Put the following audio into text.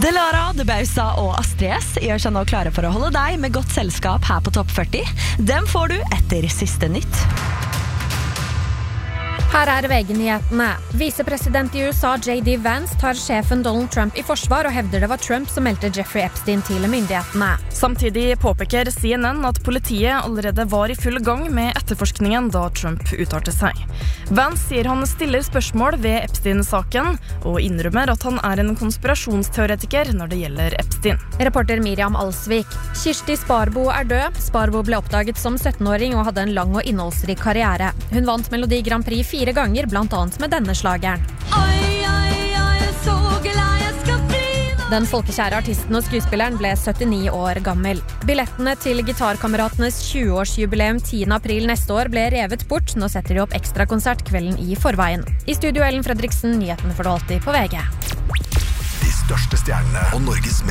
Delara, Debausa og Astrid S gjør seg nå klare for å holde deg med godt selskap her på Topp 40. Dem får du etter siste nytt. Her VG-nyhetene. Visepresident I USA J.D. Vance tar sjefen Donald Trump I forsvar og hevder det var Trump som meldte Jeffrey Epstein til myndighetene. Samtidig påpeker CNN at politiet allerede var I full gang med etterforskningen da Trump uttalte seg. Vance sier han stiller spørsmål ved Epstein-saken og innrømmer at han en konspirasjonsteoretiker når det gjelder Epstein. Reporter Miriam Alsvik. Kirsti Sparbo død. Sparbo ble oppdaget som 17-åring og hadde en lang og innholdsrik karriere. Hun vant Melodi Grand Prix 4 ganger, blant annet med denne slageren. Den folkekjære artisten og skuespilleren ble 79 år gammel. Billettene til Gitarkameratenes 20-årsjubileum 10. april neste år ble revet bort. Nå setter de opp ekstra konsert kvelden I forveien. I studio Ellen Fredriksen, nyhetene får du alltid på VG. De største stjernene og Norges